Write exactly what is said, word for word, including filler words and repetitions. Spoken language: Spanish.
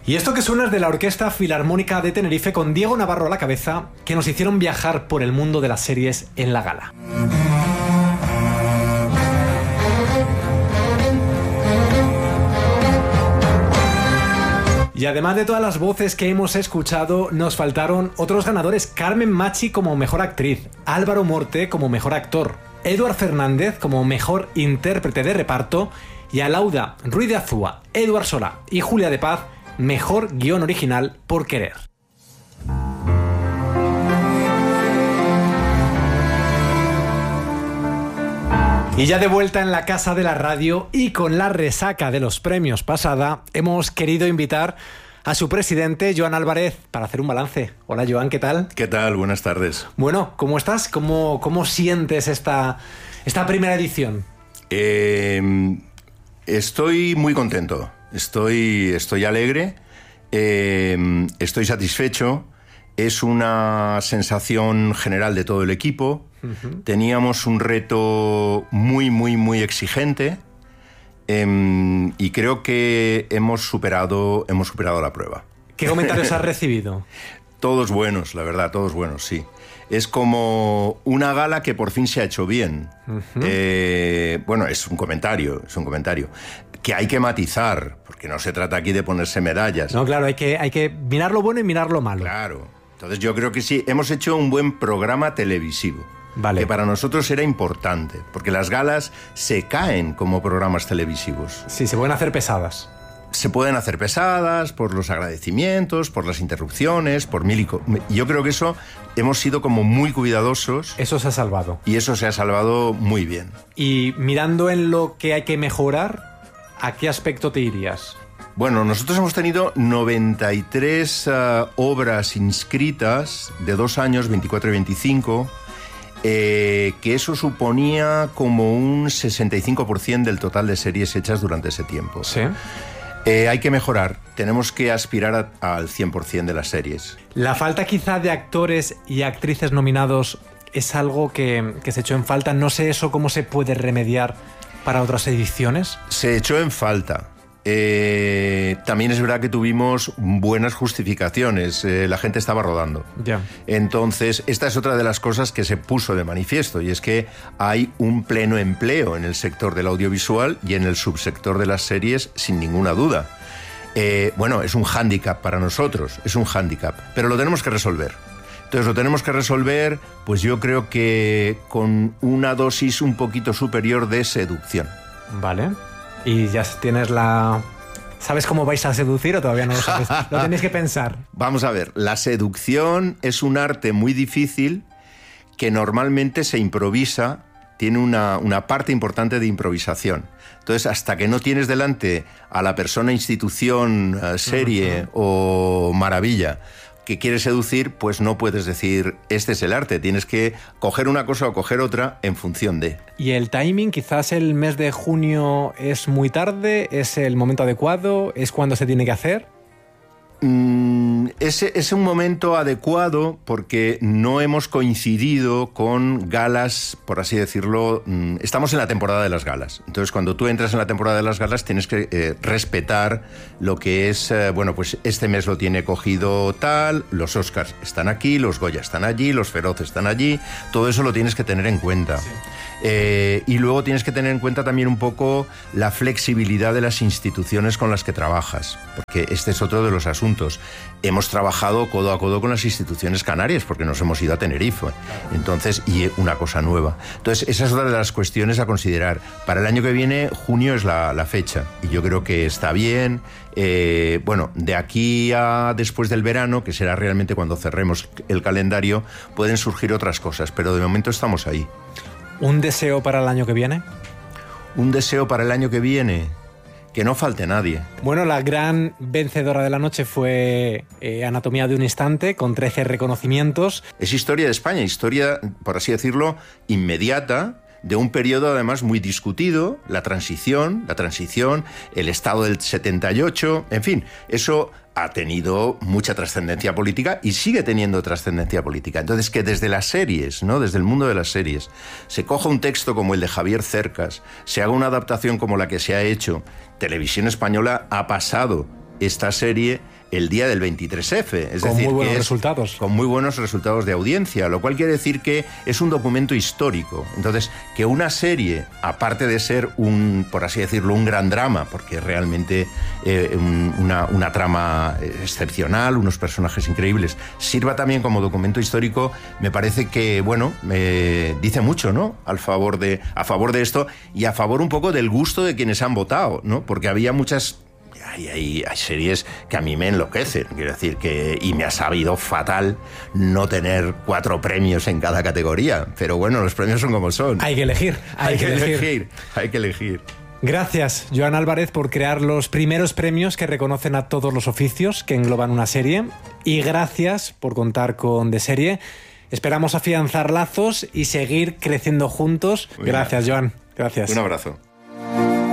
Y esto que suena es de la Orquesta Filarmónica de Tenerife con Diego Navarro a la cabeza, que nos hicieron viajar por el mundo de las series en la gala. Y además de todas las voces que hemos escuchado, nos faltaron otros ganadores: Carmen Machi como mejor actriz, Álvaro Morte como mejor actor, Eduard Fernández como mejor intérprete de reparto y Alauda Ruiz de Azúa, Eduard Solá y Julia de Paz mejor guión original por Querer. Y ya de vuelta en la casa de la radio y con la resaca de los premios pasada, hemos querido invitar a su presidente, Joan Álvarez, para hacer un balance. Hola, Joan, ¿qué tal? ¿Qué tal? Buenas tardes. Bueno, ¿cómo estás? ¿Cómo, cómo sientes esta, esta primera edición? Eh, estoy muy contento, estoy, estoy alegre, eh, estoy satisfecho. Es una sensación general de todo el equipo. Uh-huh. Teníamos un reto muy, muy, muy exigente eh, y creo que hemos superado, hemos superado la prueba. ¿Qué comentarios has recibido? Todos buenos, la verdad, todos buenos, sí. Es como una gala que por fin se ha hecho bien. Uh-huh. Eh, bueno, es un comentario, es un comentario que hay que matizar, porque no se trata aquí de ponerse medallas. No, claro, hay que, hay que mirar lo bueno y mirar lo malo. Claro. Entonces yo creo que sí, hemos hecho un buen programa televisivo. Vale. Que para nosotros era importante, porque las galas se caen como programas televisivos. Sí, se pueden hacer pesadas. Se pueden hacer pesadas por los agradecimientos, por las interrupciones, por mil y co- Yo creo que eso hemos sido como muy cuidadosos. Eso se ha salvado. Y eso se ha salvado muy bien. Y mirando en lo que hay que mejorar, ¿a qué aspecto te irías? Bueno, nosotros hemos tenido noventa y tres uh, obras inscritas de dos años, veinticuatro y veinticinco, eh, que eso suponía como un sesenta y cinco por ciento del total de series hechas durante ese tiempo. Sí. Eh, hay que mejorar, tenemos que aspirar a, al cien por ciento de las series. La falta quizá de actores y actrices nominados es algo que, que se echó en falta. No sé eso cómo se puede remediar para otras ediciones. Se echó en falta. Eh, también es verdad que tuvimos buenas justificaciones, eh, la gente estaba rodando. Ya. Entonces, esta es otra de las cosas que se puso de manifiesto, y es que hay un pleno empleo en el sector del audiovisual y en el subsector de las series, sin ninguna duda. Eh, bueno, es un hándicap para nosotros, es un hándicap, pero lo tenemos que resolver. Entonces lo tenemos que resolver, pues yo creo que con una dosis un poquito superior de seducción. Vale. Y ya tienes la... ¿Sabes cómo vais a seducir o todavía no lo sabes? Lo tenéis que pensar. Vamos a ver, la seducción es un arte muy difícil que normalmente se improvisa, tiene una, una parte importante de improvisación. Entonces, hasta que no tienes delante a la persona, institución, serie uh-huh. o maravilla que quieres seducir, pues no puedes decir, este es el arte. Tienes que coger una cosa o coger otra en función de... ¿Y el timing? Quizás el mes de junio es muy tarde, es el momento adecuado, es cuando se tiene que hacer. Mm, es, es un momento adecuado porque no hemos coincidido con galas, por así decirlo. Mm, estamos en la temporada de las galas. Entonces, cuando tú entras en la temporada de las galas, tienes que eh, respetar lo que es, eh, bueno, pues este mes lo tiene cogido tal, los Oscars están aquí, los Goya están allí, los Feroz están allí, todo eso lo tienes que tener en cuenta. Sí. Eh, y luego tienes que tener en cuenta también un poco la flexibilidad de las instituciones con las que trabajas, porque este es otro de los asuntos. Hemos trabajado codo a codo con las instituciones canarias, porque nos hemos ido a Tenerife, entonces, y una cosa nueva. Entonces, esa es otra de las cuestiones a considerar. Para el año que viene, junio es la, la fecha, y yo creo que está bien. Eh, bueno, de aquí a después del verano, que será realmente cuando cerremos el calendario, pueden surgir otras cosas, pero de momento estamos ahí. ¿Un deseo para el año que viene? Un deseo para el año que viene, que no falte nadie. Bueno, la gran vencedora de la noche fue eh, Anatomía de un instante, con trece reconocimientos. Es historia de España, historia, por así decirlo, inmediata, de un periodo además muy discutido, la transición, la transición, el Estado del setenta y ocho, en fin, eso ha tenido mucha trascendencia política y sigue teniendo trascendencia política. Entonces, que desde las series, ¿no?, desde el mundo de las series, se coja un texto como el de Javier Cercas, se haga una adaptación como la que se ha hecho. Televisión Española ha pasado esta serie el día del veintitrés efe. Es con decir, muy buenos que es, resultados. Con muy buenos resultados de audiencia, lo cual quiere decir que es un documento histórico. Entonces, que una serie, aparte de ser un, por así decirlo, un gran drama, porque es realmente eh, un, una, una trama excepcional, unos personajes increíbles, sirva también como documento histórico, me parece que, bueno, me dice mucho, ¿no? Al favor de, a favor de esto y a favor un poco del gusto de quienes han votado, ¿no? Porque había muchas... Hay, hay, hay series que a mí me enloquecen, quiero decir, que y me ha sabido fatal no tener cuatro premios en cada categoría, pero bueno, los premios son como son. Hay que elegir, hay, hay que, que elegir. elegir, hay que elegir. Gracias, Joan Álvarez, por crear los primeros premios que reconocen a todos los oficios que engloban una serie, y gracias por contar con De Serie. Esperamos afianzar lazos y seguir creciendo juntos. Muy Gracias, bien. Joan. Gracias. Un abrazo.